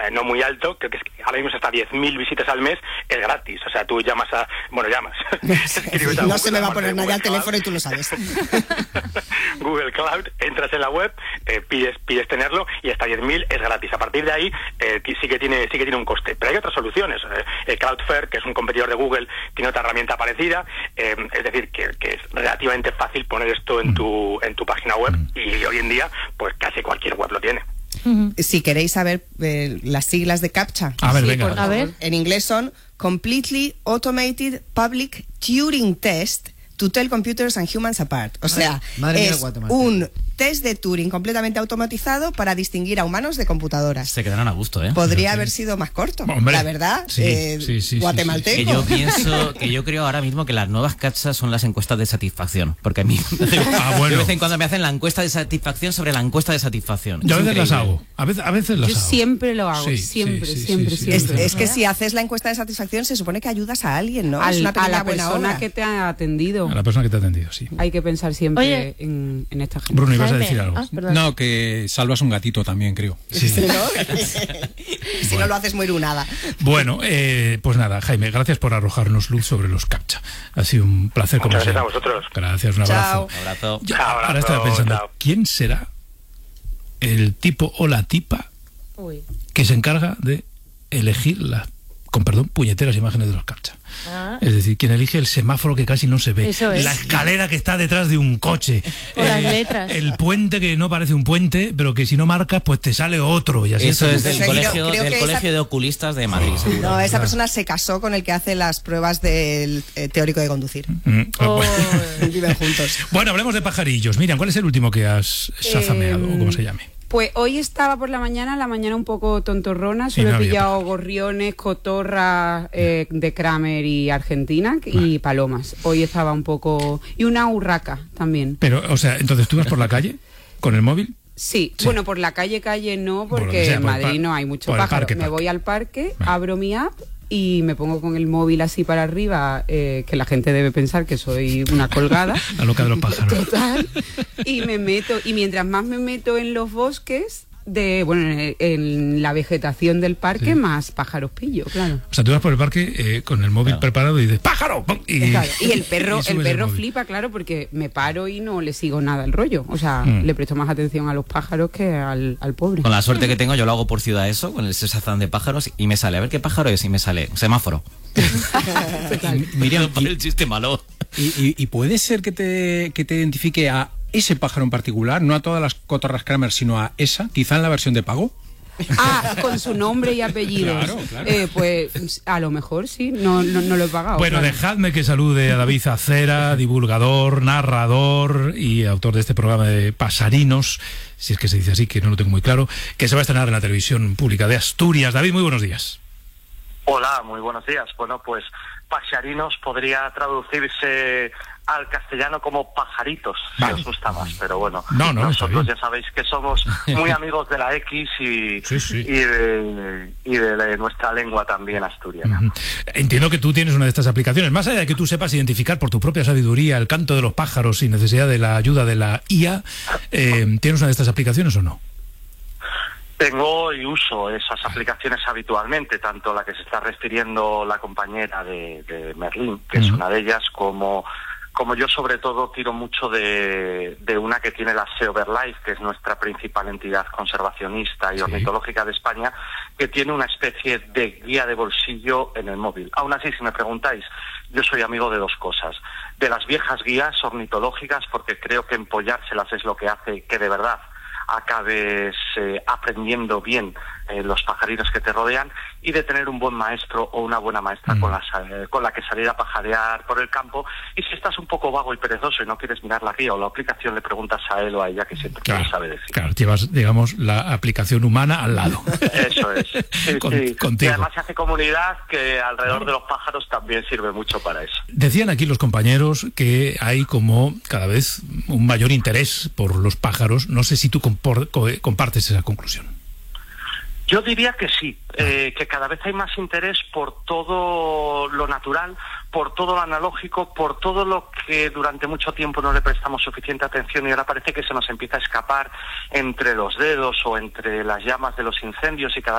no muy alto, creo que ahora mismo es hasta 10.000 visitas al mes, es gratis. O sea, tú llamas. No se me va a poner nadie al teléfono y tú lo sabes. Google Cloud, entras en la web, pides tenerlo y hasta 10.000 es gratis. A partir de ahí sí que tiene un coste. Pero hay otras soluciones. Cloudflare, que es un competidor de Google, tiene otra herramienta parecida. Es decir, que es relativamente fácil poner esto en tu página web y hoy en día pues casi cualquier web lo tiene. Si queréis saber las siglas de CAPTCHA, a ver, venga. A ver. En inglés son Completely Automated Public Turing Test to Tell Computers and Humans Apart. O sea, es un test de Turing completamente automatizado para distinguir a humanos de computadoras. Se quedaron a gusto, ¿eh? Podría haber sido más corto, hombre, la verdad. Sí, guatemalteco. Que yo pienso, que yo creo ahora mismo que las nuevas CAPTCHA son las encuestas de satisfacción, porque a mí de vez en cuando me hacen la encuesta de satisfacción sobre la encuesta de satisfacción. Yo a veces las hago, a veces las Yo hago. siempre lo hago, Sí, siempre. Es que si haces la encuesta de satisfacción se supone que ayudas a alguien, ¿no? Es una A pequeña la buena persona obra. que te ha atendido. A la persona que te ha atendido, sí. Hay que pensar siempre Oye. en esta gente. Bruno, ibas a Jaime. decir algo. Perdón. No, que salvas un gatito también, creo. Sí. Si no lo haces muy lunada. Bueno, pues nada, Jaime, gracias por arrojarnos luz sobre los CAPTCHA. Ha sido un placer como Muchas gracias siempre. a vosotros. Gracias, un abrazo. Chao. Un abrazo. Ahora estaba pensando, Chao. ¿quién será el tipo o la tipa Uy. que se encarga de elegir las, con perdón, puñeteras imágenes de los CAPTCHA? Ah. Es decir, quien elige el semáforo que casi no se ve, Eso es. la escalera que está detrás de un coche, O las letras. el puente que no parece un puente, pero que si no marcas, pues te sale otro. Y así Eso está. es del Creo colegio, que esa- de oculistas de Madrid. seguro. No, esa persona se casó con el que hace las pruebas del teórico de conducir. Oh. Viven juntos. Bueno, hablemos de pajarillos. Miriam, ¿cuál es el último que has shazameado o como se llame? Pues hoy estaba por la mañana un poco tontorrona, Y solo no he había pillado pájaros. gorriones, cotorras de Kramer y Argentina y palomas. Hoy estaba un poco... y una urraca también. Pero, o sea, entonces tú vas por la calle con el móvil. Sí, Sí. bueno, por la calle no, Por donde porque sea, en por el Madrid par- no hay mucho por el pájaro. parque. Me voy al parque, Vale. abro mi app y me pongo con el móvil así para arriba, que la gente debe pensar que soy una colgada. La loca de los pájaros. Total. Y me meto, y mientras más me meto en los bosques, en la vegetación del parque, Sí. más pájaros pillo, claro. O sea, tú vas por el parque con el móvil preparado y dices ¡pájaro! ¡Pum! Claro. Y el perro, y subes móvil. flipa, claro, porque me paro y no le sigo nada el rollo. O sea, Mm. le presto más atención a los pájaros que al pobre. Con la suerte que tengo, yo lo hago por Ciudad Eso, con el Shazam de pájaros, y me sale, a ver qué pájaro es, y me sale semáforo. Miriam, Por el chiste malo. y puede ser que te identifique a ese pájaro en particular, no a todas las cotorras Kramer, sino a esa, quizá en la versión de pago. Ah, con su nombre y apellidos. Claro. Pues a lo mejor sí, no lo he pagado. Bueno, claro. dejadme que salude a David Acera, divulgador, narrador y autor de este programa de Pasarinos, si es que se dice así, que no lo tengo muy claro, que se va a estrenar en la televisión pública de Asturias. David, muy buenos días. Hola, muy buenos días. Bueno, pues Pasarinos podría traducirse al castellano como pajaritos, Vale. si os gusta más, pero bueno, No, está nosotros bien. ya sabéis que somos muy amigos de la X y, Sí. y de nuestra lengua también asturiana. Ujú. Entiendo que tú tienes una de estas aplicaciones. Más allá de que tú sepas identificar por tu propia sabiduría el canto de los pájaros sin necesidad de la ayuda de la IA, ¿tienes una de estas aplicaciones o no? Tengo y uso esas aplicaciones habitualmente, tanto la que se está refiriendo la compañera de Merlín, que es una de ellas, como yo sobre todo tiro mucho de una que tiene la SEO Verlife, que es nuestra principal entidad conservacionista y ornitológica de España, que tiene una especie de guía de bolsillo en el móvil. Aún así, si me preguntáis, yo soy amigo de dos cosas. De las viejas guías ornitológicas, porque creo que empollárselas es lo que hace que de verdad acabes aprendiendo bien los pajaritos que te rodean, y de tener un buen maestro o una buena maestra con la que salir a pajarear por el campo. Y si estás un poco vago y perezoso y no quieres mirar la guía o la aplicación, le preguntas a él o a ella, que siempre te lo sabe decir. Claro, llevas, digamos, la aplicación humana al lado. Eso es. Sí, sí. Contigo. Y además se hace comunidad que alrededor de los pájaros también sirve mucho para eso. Decían aquí los compañeros que hay como cada vez un mayor interés por los pájaros. No sé si tú compartes esa conclusión. Yo diría que sí, que cada vez hay más interés por todo lo natural, por todo lo analógico, por todo lo que durante mucho tiempo no le prestamos suficiente atención y ahora parece que se nos empieza a escapar entre los dedos o entre las llamas de los incendios, y cada